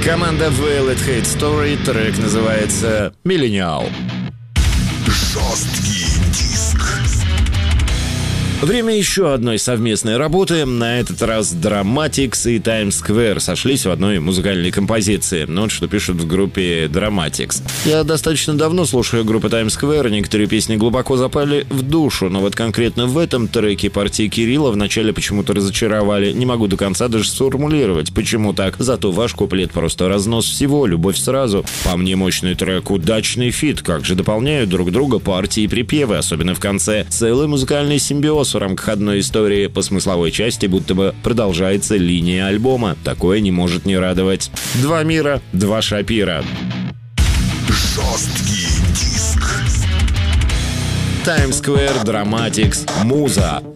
Команда Violet Hate Story, трек называется «Millennial». Жесткий диск. Время еще одной совместной работы. На этот раз Dramatics и Times Square сошлись в одной музыкальной композиции. Ну вот что пишут в группе Dramatics. Я достаточно давно слушаю группу Times Square. Некоторые песни глубоко запали в душу. Но вот конкретно в этом треке партии Кирилла вначале почему-то разочаровали. Не могу до конца даже сформулировать, почему так. Зато ваш куплет просто разнос всего, любовь сразу. По мне мощный трек, удачный фит. Как же дополняют друг друга партии и припевы, особенно в конце. Целый музыкальный симбиоз в рамках одной истории. По смысловой части будто бы продолжается линия альбома. Такое не может не радовать. Два мира, два Шапира. Жесткий диск. Times Square, Dramatics, Муза.